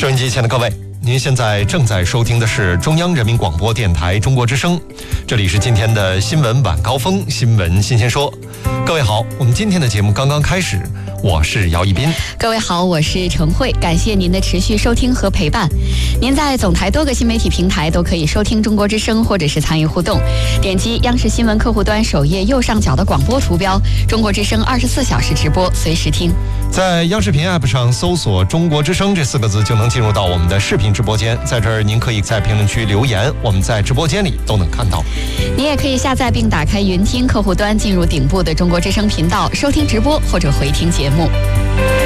收音机前的各位，您现在正在收听的是中央人民广播电台中国之声，这里是今天的新闻晚高峰，新闻新鲜说。各位好，我们今天的节目刚刚开始，我是姚一斌。 各位好，我是程慧，感谢您的持续收听和陪伴。您在总台多个新媒体平台都可以收听中国之声，或者是参与互动。点击央视新闻客户端首页右上角的广播图标，中国之声24小时直播，随时听。 在央视频 App 上搜索中国之声这4个字，就能进入到我们的视频直播间。在这儿您可以在评论区留言，我们在直播间里都能看到。 您也可以下载并打开云听客户端，进入顶部的中国之声频道，收听直播或者回听节目。